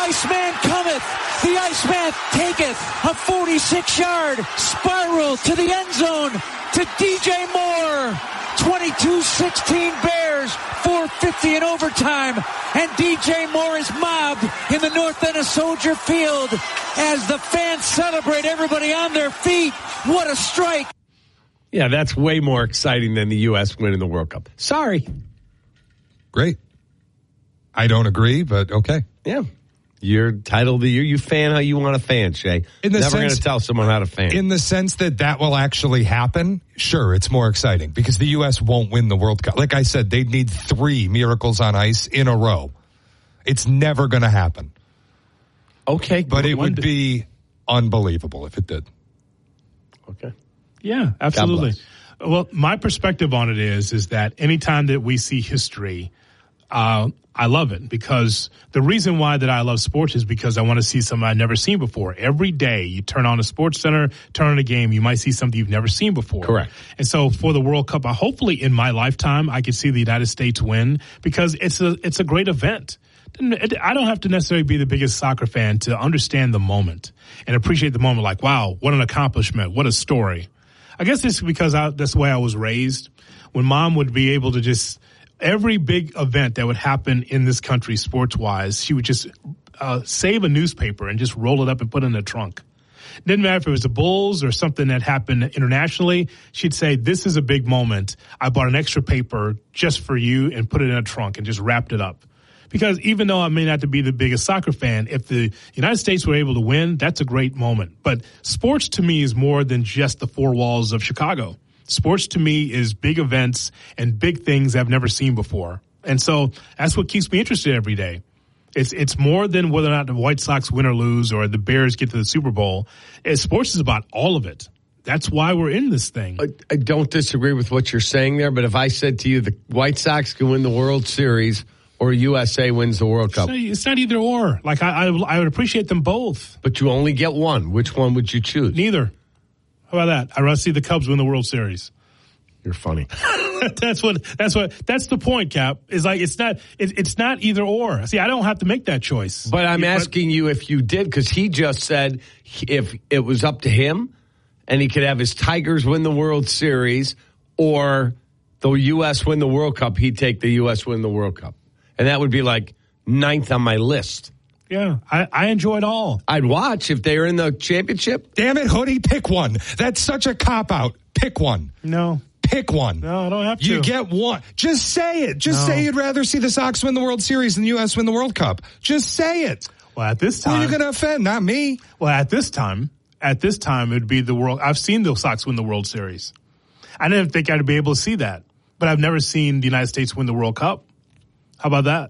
Iceman cometh. The Iceman taketh a 46-yard spiral to the end zone to DJ Moore. 22-16 Bears, 4:50 in overtime, and DJ Moore is mobbed in the north end of Soldier Field as the fans celebrate, everybody on their feet. What a strike. Yeah, that's way more exciting than the U.S. winning the World Cup. Sorry. Great. I don't agree, but okay. Yeah. You're entitled to you fan how you want to fan, Shay. Never going to tell someone how to fan. In the sense that will actually happen, sure, it's more exciting because the U.S. won't win the World Cup. Like I said, they'd need 3 miracles on ice in a row. It's never going to happen. Okay. But it would be unbelievable if it did. Okay. Yeah, absolutely. Well, my perspective on it is that anytime that we see history, I love it because the reason why that I love sports is because I want to see something I've never seen before. Every day you turn on a Sports Center, turn on a game, you might see something you've never seen before. Correct. And so for the World Cup, hopefully in my lifetime, I could see the United States win because it's a great event. I don't have to necessarily be the biggest soccer fan to understand the moment and appreciate the moment. Like, wow, what an accomplishment. What a story. I guess it's because that's the way I was raised. When mom would be able to just, every big event that would happen in this country sports-wise, she would just save a newspaper and just roll it up and put it in the trunk. Didn't matter if it was the Bulls or something that happened internationally. She'd say, this is a big moment. I bought an extra paper just for you and put it in a trunk and just wrapped it up. Because even though I may not be the biggest soccer fan, if the United States were able to win, that's a great moment. But sports to me is more than just the 4 walls of Chicago. Sports to me is big events and big things I've never seen before. And so that's what keeps me interested every day. It's more than whether or not the White Sox win or lose or the Bears get to the Super Bowl. Sports is about all of it. That's why we're in this thing. I don't disagree with what you're saying there, but if I said to you the White Sox can win the World Series or USA wins the World Cup. It's not either or. Like, I would appreciate them both. But you only get one. Which one would you choose? Neither. How about that? I'd rather see the Cubs win the World Series. You're funny. That's the point, Cap. Is like it's not either or. See, I don't have to make that choice. But I'm asking you if you did, because he just said if it was up to him and he could have his Tigers win the World Series or the U.S. win the World Cup, he'd take the U.S. win the World Cup. And that would be like 9th on my list. Yeah, I enjoy it all. I'd watch if they were in the championship. Damn it, Hoodie, pick one. That's such a cop-out. Pick one. No. Pick one. No, I don't have to. You get one. Just say it. Say you'd rather see the Sox win the World Series than the U.S. win the World Cup. Just say it. Well, at this time. Who are you going to offend? Not me. Well, at this time, it would be the World. I've seen the Sox win the World Series. I didn't think I'd be able to see that. But I've never seen the United States win the World Cup. How about that?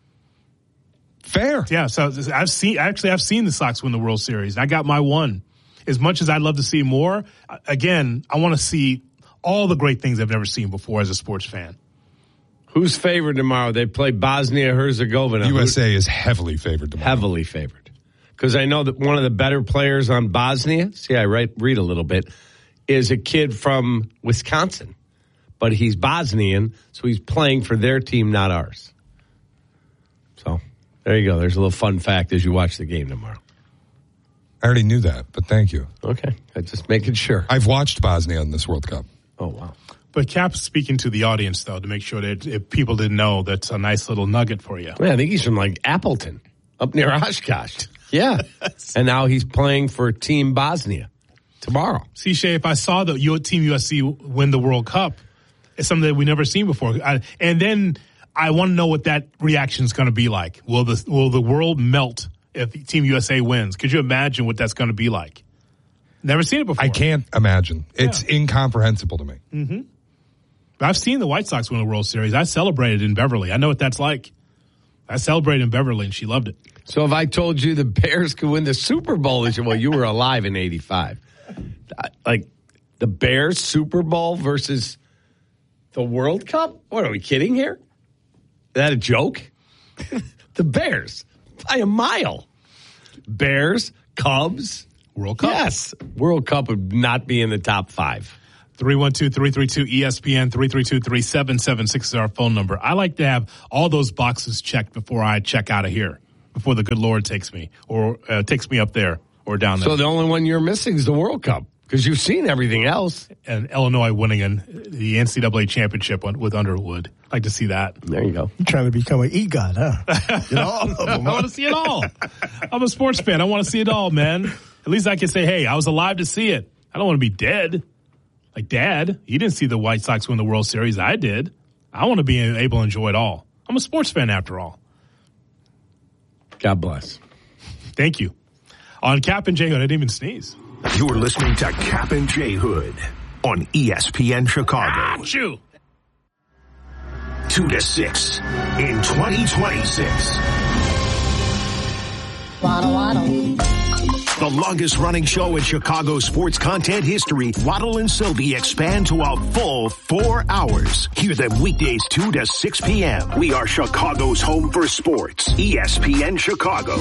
Fair. Yeah, so I've seen the Sox win the World Series. I got my one. As much as I'd love to see more, again, I want to see all the great things I've never seen before as a sports fan. Who's favored tomorrow? They play Bosnia-Herzegovina. USA is heavily favored tomorrow. Heavily favored. Because I know that one of the better players on Bosnia, I read a little bit, is a kid from Wisconsin. But he's Bosnian, so he's playing for their team, not ours. So there you go. There's a little fun fact as you watch the game tomorrow. I already knew that, but thank you. Okay. I'm just making sure. I've watched Bosnia in this World Cup. Oh, wow. But Cap's speaking to the audience, though, to make sure that if people didn't know, that's a nice little nugget for you. Yeah, I think he's from, like, Appleton, up near Oshkosh. Yeah. And now he's playing for Team Bosnia tomorrow. See, Shay, if I saw the Team USC win the World Cup, it's something that we've never seen before. And then I want to know what that reaction is going to be like. Will the world melt if Team USA wins? Could you imagine what that's going to be like? Never seen it before. I can't imagine. It's incomprehensible to me. Mm-hmm. I've seen the White Sox win the World Series. I celebrated in Beverly. I know what that's like. I celebrated in Beverly, and she loved it. So if I told you the Bears could win the Super Bowl, you were alive in 85. Like the Bears Super Bowl versus the World Cup? What, are we kidding here? Is that a joke? The Bears by a mile. Bears, Cubs, World Cup. Yes. World Cup would not be in the top 5. 312-332-ESPN, 332-3776 is our phone number. I like to have all those boxes checked before I check out of here. before the good Lord takes me up there or down there. So the only one you're missing is the World Cup because you've seen everything else. And Illinois winning the NCAA championship with Underwood. I'd like to see that. There you go. You're trying to become an EGOT, huh? You know, all of them. I want to see it all. I'm a sports fan. I want to see it all, man. At least I can say, hey, I was alive to see it. I don't want to be dead. Like Dad, he didn't see the White Sox win the World Series. I did. I want to be able to enjoy it all. I'm a sports fan after all. God bless. Thank you. On Cap and J Hood, I didn't even sneeze. You're listening to Cap and J Hood on ESPN Chicago. Achoo! 2 to 6 in 2026. Waddle, waddle. The longest running show in Chicago sports content history, Waddle and Silby expand to a full 4 hours. Hear them weekdays 2 to 6 p.m. We are Chicago's home for sports. ESPN Chicago.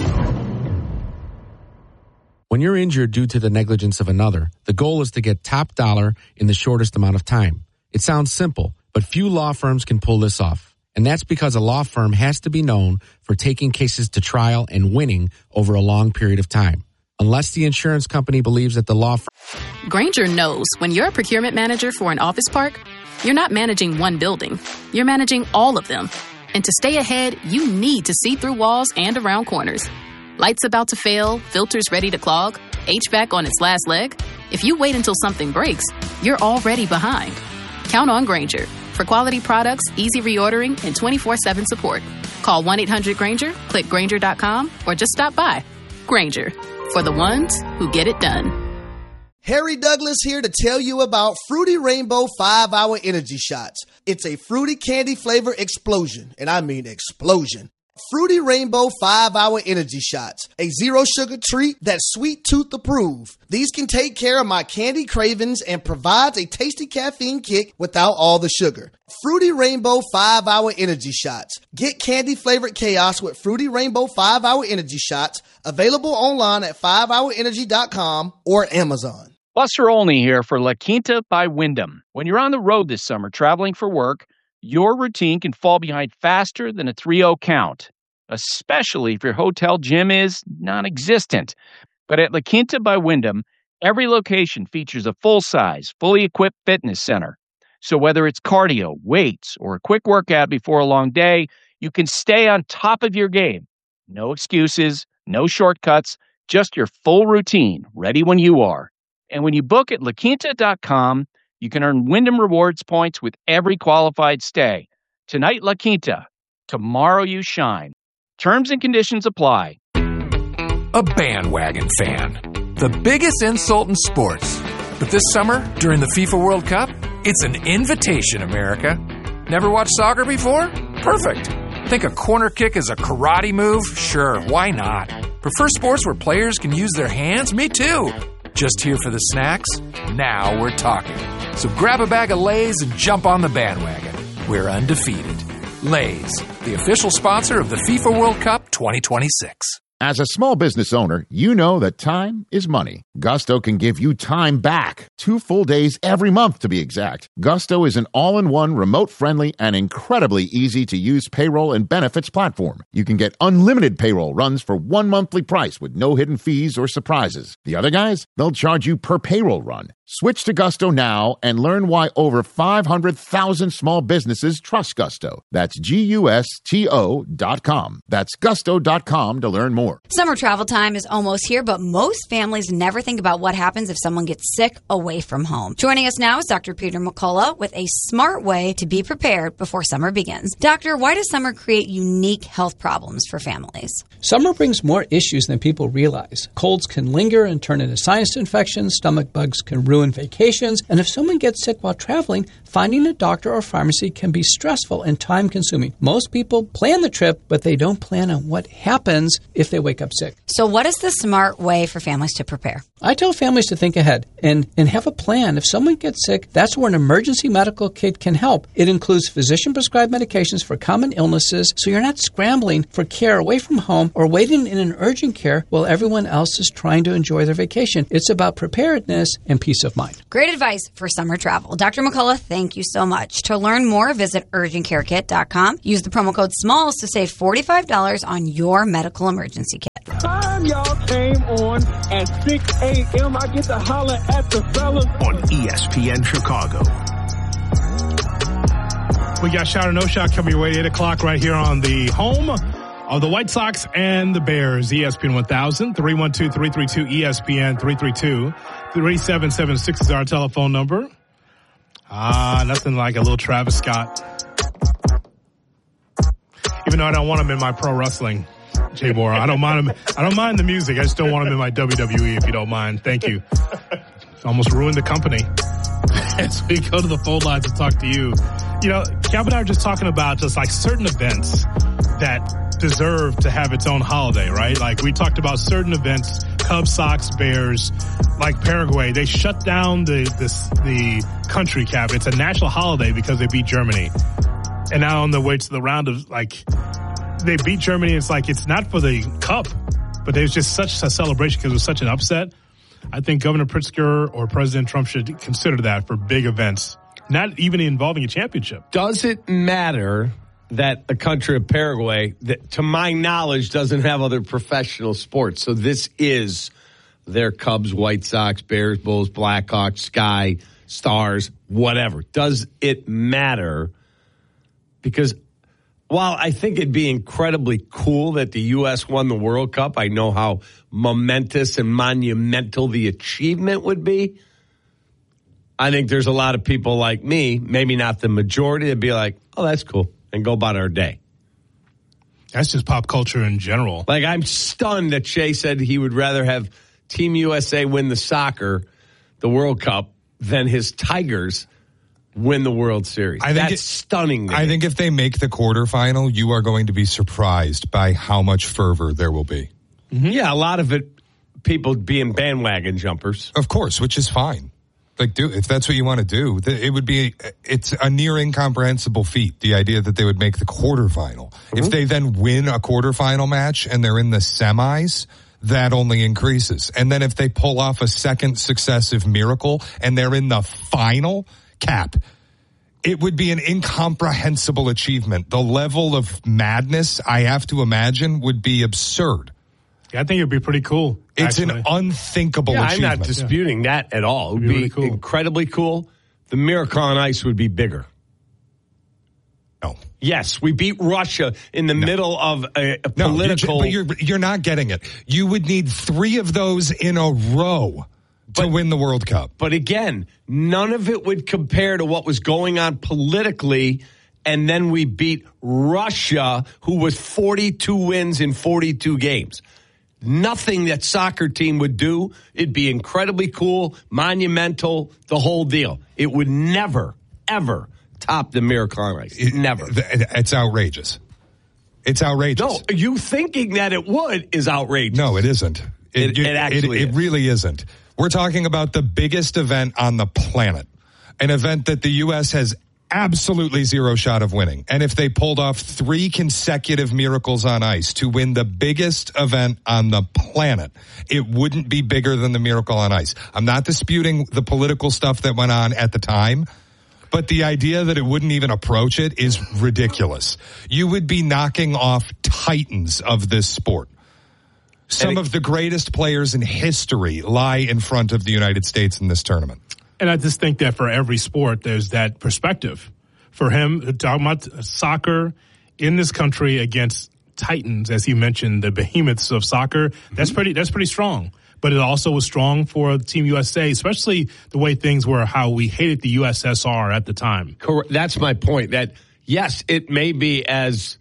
When you're injured due to the negligence of another, the goal is to get top dollar in the shortest amount of time. It sounds simple, but few law firms can pull this off. And that's because a law firm has to be known for taking cases to trial and winning over a long period of time. Unless the insurance company believes that the law firm... Grainger knows when you're a procurement manager for an office park, you're not managing one building. You're managing all of them. And to stay ahead, you need to see through walls and around corners. Lights about to fail, filters ready to clog, HVAC on its last leg. If you wait until something breaks, you're already behind. Count on Grainger for quality products, easy reordering, and 24/7 support. Call 1-800-GRAINGER, click Grainger.com, or just stop by. Grainger, for the ones who get it done. Harry Douglas here to tell you about Fruity Rainbow 5-Hour Energy Shots. It's a fruity candy flavor explosion, and I mean explosion. Fruity Rainbow 5-Hour Energy Shots, a zero sugar treat that's sweet tooth approved. These can take care of my candy cravings and provides a tasty caffeine kick without all the sugar. Fruity Rainbow 5-Hour Energy Shots. Get candy flavored chaos with Fruity Rainbow 5-Hour Energy Shots, available online at 5hourenergy.com or Amazon. Buster Olney here for La Quinta by Wyndham. When you're on the road this summer traveling for work, your routine can fall behind faster than a 3-0 count, especially if your hotel gym is non-existent. But at La Quinta by Wyndham, every location features a full-size, fully equipped fitness center. So whether it's cardio, weights, or a quick workout before a long day, you can stay on top of your game. No excuses, no shortcuts, just your full routine, ready when you are. And when you book at LaQuinta.com, you can earn Wyndham Rewards points with every qualified stay. Tonight, La Quinta. Tomorrow, you shine. Terms and conditions apply. A bandwagon fan. The biggest insult in sports. But this summer, during the FIFA World Cup, it's an invitation, America. Never watched soccer before? Perfect. Think a corner kick is a karate move? Sure, why not? Prefer sports where players can use their hands? Me too. Just here for the snacks? Now we're talking. So grab a bag of Lay's and jump on the bandwagon. We're undefeated. Lay's, the official sponsor of the FIFA World Cup 2026. As a small business owner, you know that time is money. Gusto can give you time back. 2 full days every month, to be exact. Gusto is an all-in-one, remote-friendly, and incredibly easy-to-use payroll and benefits platform. You can get unlimited payroll runs for one monthly price with no hidden fees or surprises. The other guys, they'll charge you per payroll run. Switch to Gusto now and learn why over 500,000 small businesses trust Gusto. That's GUSTO.com. That's gusto.com to learn more. Summer travel time is almost here, but most families never think about what happens if someone gets sick away from home. Joining us now is Dr. Peter McCullough with a smart way to be prepared before summer begins. Doctor, why does summer create unique health problems for families? Summer brings more issues than people realize. Colds can linger and turn into sinus infections. Stomach bugs can ruin vacations. And if someone gets sick while traveling, finding a doctor or pharmacy can be stressful and time-consuming. Most people plan the trip, but they don't plan on what happens if they wake up sick. So what is the smart way for families to prepare? I tell families to think ahead and have a plan. If someone gets sick, that's where an emergency medical kit can help. It includes physician-prescribed medications for common illnesses, so you're not scrambling for care away from home or waiting in an urgent care while everyone else is trying to enjoy their vacation. It's about preparedness and peace of of mind. Great advice for summer travel. Dr. McCullough, thank you so much. To learn more, visit urgentcarekit.com. Use the promo code SMALLS to save $45 on your medical emergency kit. Time y'all came on at 6 a.m. I get to holler at the fellas on ESPN Chicago. We got Shot or No Shot coming your way at 8 o'clock right here on the home of the White Sox and the Bears. ESPN 1000, 312-332-ESPN, 332-3776 is our telephone number. Nothing like a little Travis Scott. Even though I don't want him in my pro wrestling, Jay Moore. I don't mind him. I don't mind the music. I just don't want him in my WWE, if you don't mind. Thank you. Almost ruined the company. As we go to the phone lines to talk to you. You know, Cap and I are just talking about just like certain events that deserve to have its own holiday, right? Like we talked about certain events, Cubs, Sox, Bears, like Paraguay. They shut down the country, Cap. It's a national holiday because they beat Germany. And now on the way to the round of like, they beat Germany. It's like, it's not for the cup, but there's just such a celebration because it was such an upset. I think Governor Pritzker or President Trump should consider that for big events, not even involving a championship. Does it matter that the country of Paraguay, that to my knowledge, doesn't have other professional sports? So this is their Cubs, White Sox, Bears, Bulls, Blackhawks, Sky, Stars, whatever. Does it matter? Because while I think it'd be incredibly cool that the U.S. won the World Cup, I know how momentous and monumental the achievement would be. I think there's a lot of people like me, maybe not the majority, that'd be like, oh, that's cool, and go about our day. That's just pop culture in general. Like, I'm stunned that Shea said he would rather have Team USA win the World Cup, than his Tigers win the World Series. That's stunning. I think if they make the quarterfinal, you are going to be surprised by how much fervor there will be. Mm-hmm. Yeah, a lot of it, people being bandwagon jumpers. Of course, which is fine. Like, if that's what you want to do, it's a near incomprehensible feat, the idea that they would make the quarterfinal. Mm-hmm. If they then win a quarterfinal match and they're in the semis, that only increases. And then if they pull off a second successive miracle and they're in the final, Cap, it would be an incomprehensible achievement. The level of madness, I have to imagine, would be absurd. Yeah, I think it'd be pretty cool. It's an unthinkable achievement. I'm not disputing that at all. It would be really cool. Incredibly cool. The Miracle on Ice would be bigger. No. Yes, we beat Russia in the middle of a political... But you're not getting it. You would need 3 of those in a row to win the World Cup. But again, none of it would compare to what was going on politically, and then we beat Russia, who was 42 wins in 42 games. Nothing that soccer team would do. It'd be incredibly cool, monumental, the whole deal. It would never, ever top the Miracle on Ice. Never. It's outrageous. It's outrageous. No, you thinking that it would is outrageous. No, it isn't. It actually is. It really isn't. We're talking about the biggest event on the planet, an event that the U.S. has absolutely zero shot of winning. And if they pulled off 3 consecutive miracles on ice to win the biggest event on the planet, it wouldn't be bigger than the Miracle on Ice. I'm not disputing the political stuff that went on at the time, but the idea that it wouldn't even approach it is ridiculous. You would be knocking off titans of this sport. Some of the greatest players in history lie in front of the United States in this tournament. And I just think that for every sport, there's that perspective. For him, talking about soccer in this country against titans, as he mentioned, the behemoths of soccer, that's pretty strong. But it also was strong for Team USA, especially the way things were, how we hated the USSR at the time. Correct. That's my point. That, yes, it may be as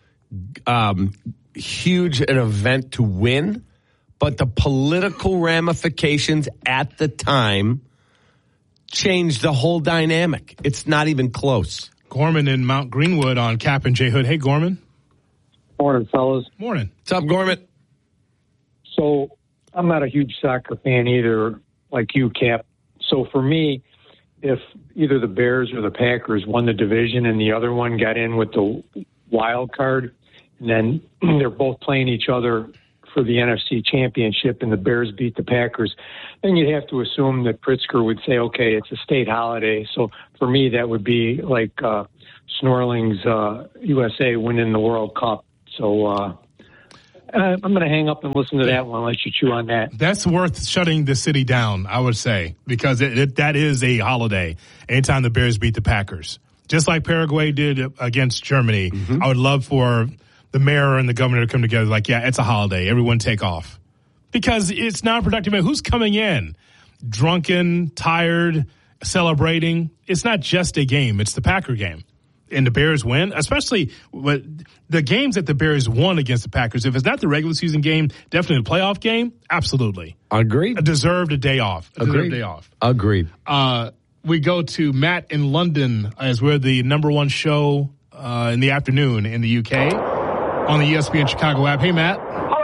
huge an event to win, but the political ramifications at the time changed the whole dynamic. It's not even close. Gorman in Mount Greenwood on Cap and J Hood. Hey, Gorman. Morning, fellas. Morning. What's up, Gorman? So I'm not a huge soccer fan either, like you, Cap. So for me, if either the Bears or the Packers won the division and the other one got in with the wild card, and then they're both playing each other for the NFC Championship and the Bears beat the Packers, then you'd have to assume that Pritzker would say, okay, it's a state holiday. So for me, that would be like Snorling's USA winning the World Cup. So I'm going to hang up and listen to that one and let you chew on that. That's worth shutting the city down, I would say, because that is a holiday anytime the Bears beat the Packers. Just like Paraguay did against Germany, I would love for the mayor and the governor to come together like, yeah, it's a holiday. Everyone take off. Because it's not productive. Who's coming in? Drunken, tired, celebrating. It's not just a game. It's the Packer game. And the Bears win, especially the games that the Bears won against the Packers. If it's not the regular season game, definitely the playoff game, absolutely. Agreed. Deserved a day off. Agreed. We go to Matt in London as we're the number one show in the afternoon in the UK on the ESPN Chicago app. Hey, Matt.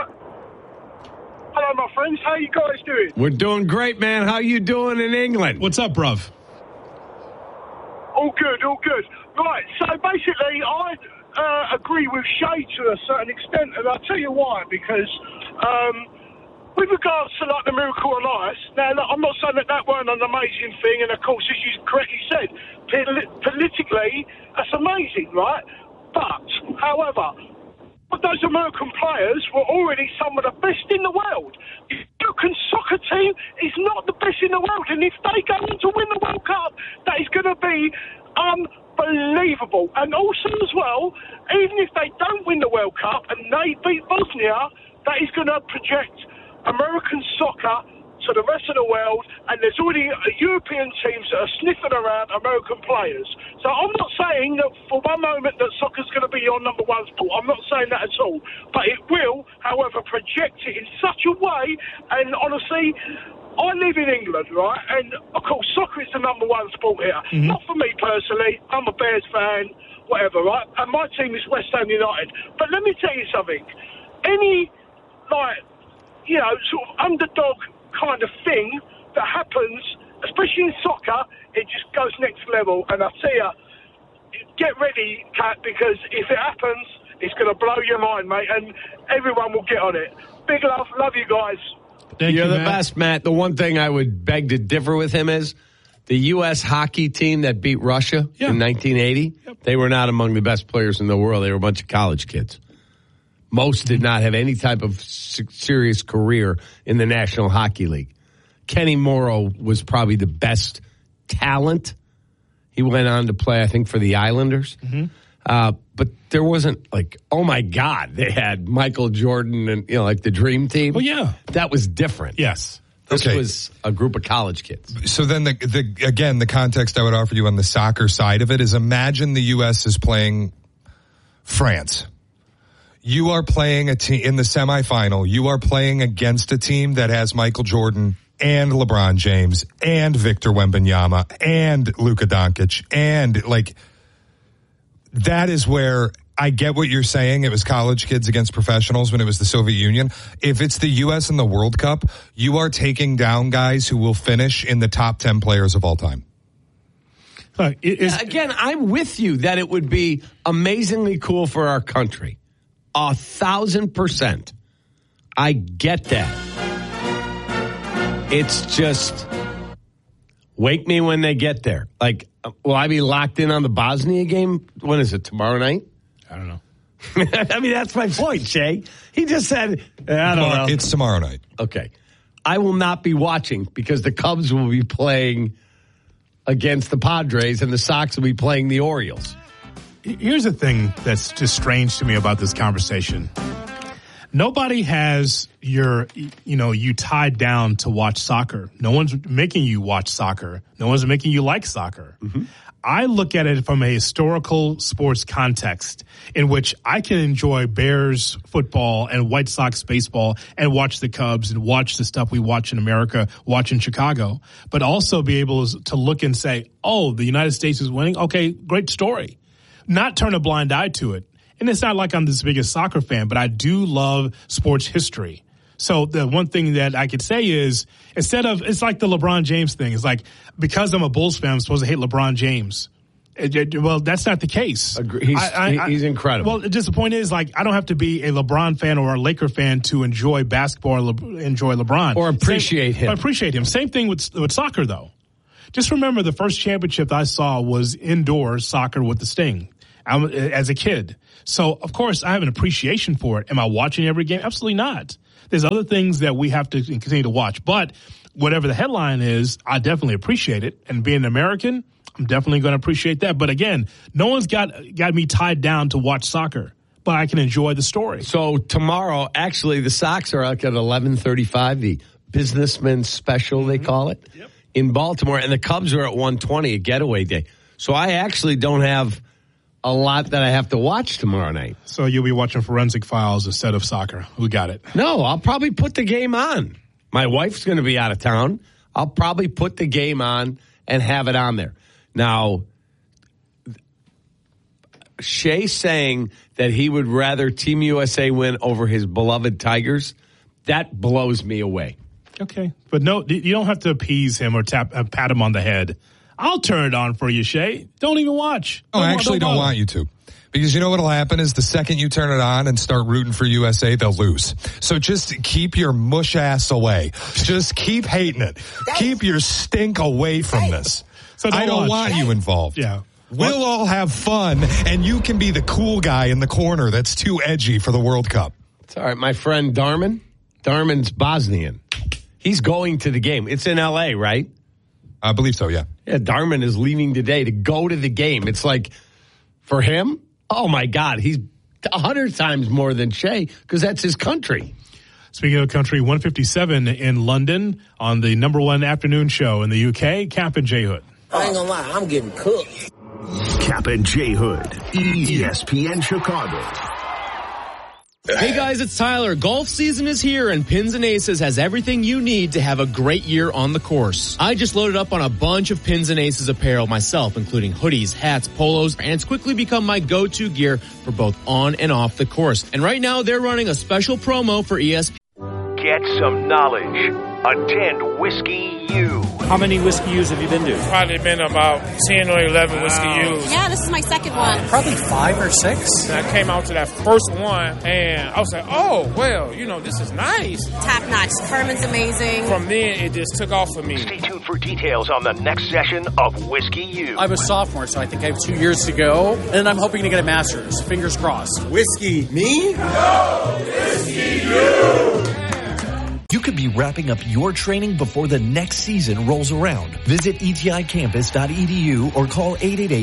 Hello, my friends. How you guys doing? We're doing great, man. How you doing in England? What's up, bruv? All good, all good. Right, so basically I agree with Shay to a certain extent, and I'll tell you why, because with regards to like the Miracle on Ice, now look, I'm not saying that weren't an amazing thing, and of course, as you correctly said, politically, that's amazing, right? But, however, those American players were already some of the best in the world. The American soccer team is not the best in the world, and if they go on to win the World Cup, that is going to be unbelievable. And also as well, even if they don't win the World Cup and they beat Bosnia, that is going to project American soccer to the rest of the world, and there's already European teams that are sniffing around American players. So I'm not saying that for one moment that soccer's going to be your number one sport. I'm not saying that at all. But it will, however, project it in such a way, and honestly, I live in England, right? And, of course, soccer is the number one sport here. Not for me personally. I'm a Bears fan, whatever, right? And my team is West Ham United. But let me tell you something. Any, sort of underdog kind of thing that happens, especially in soccer, it just goes next level. And I tell you, get ready, Kat, because if it happens, it's going to blow your mind, mate, and everyone will get on it. Big love you guys. You're the best, Matt. The one thing I would beg to differ with him is the U.S. hockey team that beat Russia in 1980, they were not among the best players in the world. They were a bunch of college kids. Most did not have any type of serious career in the National Hockey League. Kenny Morrow was probably the best talent. He went on to play, I think, for the Islanders. But there wasn't like, oh, my God, they had Michael Jordan and, like the Dream Team. Oh, yeah. That was different. Yes. This was a group of college kids. So then, again, the context I would offer you on the soccer side of it is imagine the U.S. is playing France. You are playing a team in the semifinal. You are playing against a team that has Michael Jordan and LeBron James and Victor Wembanyama and Luka Doncic. And, that is where I get what you're saying. It was college kids against professionals when it was the Soviet Union. If it's the U.S. in the World Cup, you are taking down guys who will finish in the top 10 players of all time. Again, I'm with you that it would be amazingly cool for our country. 1,000%. I get that. It's just wake me when they get there. Will I be locked in on the Bosnia game? When is it, tomorrow night? I don't know. I mean, that's my point, Shay. He just said, I don't know. It's tomorrow night. Okay. I will not be watching because the Cubs will be playing against the Padres and the Sox will be playing the Orioles. Here's the thing that's just strange to me about this conversation. Nobody has you tied down to watch soccer. No one's making you watch soccer. No one's making you like soccer. I look at it from a historical sports context in which I can enjoy Bears football and White Sox baseball and watch the Cubs and watch the stuff we watch in America, watch in Chicago, but also be able to look and say, oh, the United States is winning. Okay, great story. Not turn a blind eye to it. And it's not like I'm this biggest soccer fan, but I do love sports history. So the one thing that I could say is it's like the LeBron James thing. It's like, because I'm a Bulls fan, I'm supposed to hate LeBron James. Well, that's not the case. He's incredible. Well, just the point is, like, I don't have to be a LeBron fan or a Laker fan to enjoy basketball, enjoy LeBron. Or appreciate him. Appreciate him. Same thing with soccer, though. Just remember the first championship I saw was indoor soccer with the Sting as a kid. So, of course, I have an appreciation for it. Am I watching every game? Absolutely not. There's other things that we have to continue to watch. But whatever the headline is, I definitely appreciate it. And being an American, I'm definitely going to appreciate that. But again, no one's got me tied down to watch soccer, but I can enjoy the story. So tomorrow, actually, the Sox are out at 11:35, the businessman special, they call it, in Baltimore. And the Cubs are at 1:20, a getaway day. So I actually don't have a lot that I have to watch tomorrow night. So you'll be watching Forensic Files instead of soccer. We got it. No, I'll probably put the game on. My wife's going to be out of town. I'll probably put the game on and have it on there. Now, Shea saying that he would rather Team USA win over his beloved Tigers, that blows me away. Okay. But no, you don't have to appease him or pat him on the head. I'll turn it on for you, Shea. Don't even watch. Oh, I actually don't want you to. Because you know what'll happen is the second you turn it on and start rooting for USA, they'll lose. So just keep your mush ass away. Just keep hating it. Keep your stink away from this. So I don't want you involved. Yeah. We'll all have fun, and you can be the cool guy in the corner that's too edgy for the World Cup. It's all right. My friend Darman's Bosnian. He's going to the game. It's in L.A., right? I believe so, yeah. Yeah, Darman is leaving today to go to the game. It's like, for him, oh, my God, he's 100 times more than Shea because that's his country. Speaking of country, 157 in London on the number one afternoon show in the UK, Cap and J Hood. I ain't gonna lie, I'm getting cooked. Cap and J Hood, ESPN Chicago. Hey guys, it's Tyler. Golf season is here and Pins and Aces has everything you need to have a great year on the course. I just loaded up on a bunch of Pins and Aces apparel myself, including hoodies, hats, polos, and it's quickly become my go-to gear for both on and off the course. And right now they're running a special promo for ESPN. Get some knowledge. Attend Whiskey U. How many Whiskey U's have you been to? Probably been about 10 or 11 Whiskey U's. Yeah, this is my second one. Probably 5 or 6. And I came out to that first one, and I was like, oh, well, this is nice. Top notch. Herman's amazing. From then, it just took off for me. Stay tuned for details on the next session of Whiskey U. I'm a sophomore, so I think I have 2 years to go, and I'm hoping to get a master's. Fingers crossed. Whiskey me? No, Whiskey you! You could be wrapping up your training before the next season rolls around. Visit eticampus.edu or call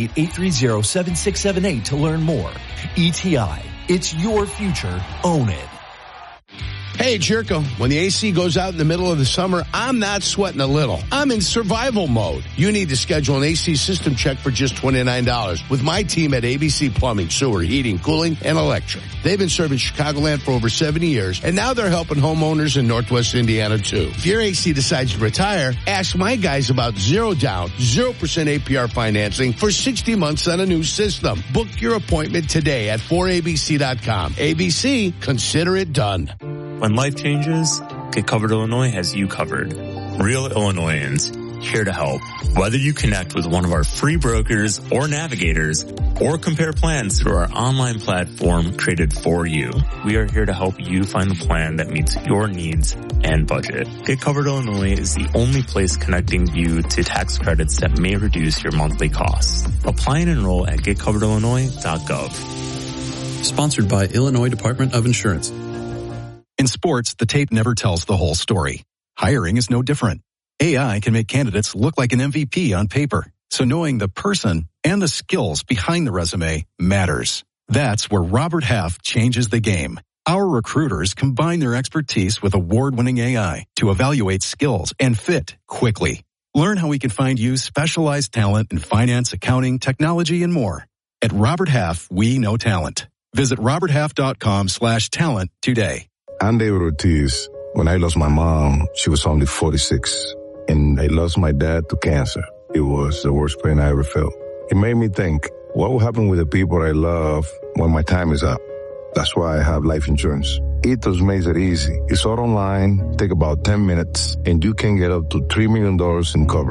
888-830-7678 to learn more. ETI, it's your future. Own it. Hey, it's Yurko. When the AC goes out in the middle of the summer, I'm not sweating a little. I'm in survival mode. You need to schedule an AC system check for just $29 with my team at ABC Plumbing, Sewer, Heating, Cooling, and Electric. They've been serving Chicagoland for over 70 years, and now they're helping homeowners in Northwest Indiana, too. If your AC decides to retire, ask my guys about zero down, 0% APR financing for 60 months on a new system. Book your appointment today at 4abc.com. ABC, consider it done. When life changes, Get Covered Illinois has you covered. Real Illinoisans, here to help. Whether you connect with one of our free brokers or navigators, or compare plans through our online platform created for you, we are here to help you find the plan that meets your needs and budget. Get Covered Illinois is the only place connecting you to tax credits that may reduce your monthly costs. Apply and enroll at getcoveredillinois.gov. Sponsored by Illinois Department of Insurance. In sports, the tape never tells the whole story. Hiring is no different. AI can make candidates look like an MVP on paper. So knowing the person and the skills behind the resume matters. That's where Robert Half changes the game. Our recruiters combine their expertise with award-winning AI to evaluate skills and fit quickly. Learn how we can find you specialized talent in finance, accounting, technology, and more. At Robert Half, we know talent. Visit roberthalf.com/talent today. I'm David Ortiz. When I lost my mom, she was only 46. And I lost my dad to cancer. It was the worst pain I ever felt. It made me think, what will happen with the people I love when my time is up? That's why I have life insurance. Ethos makes it easy. It's all online, take about 10 minutes, and you can get up to $3 million in coverage.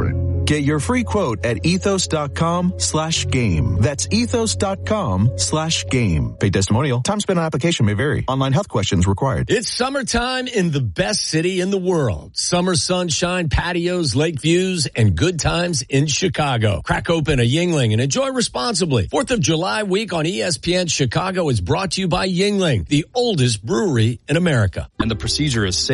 Get your free quote at ethos.com/game. That's ethos.com/game. Paid testimonial. Time spent on application may vary. Online health questions required. It's summertime in the best city in the world. Summer sunshine, patios, lake views, and good times in Chicago. Crack open a Yuengling and enjoy responsibly. 4th of July week on ESPN Chicago is brought to you by Yuengling, the oldest brewery in America. And the procedure is safe.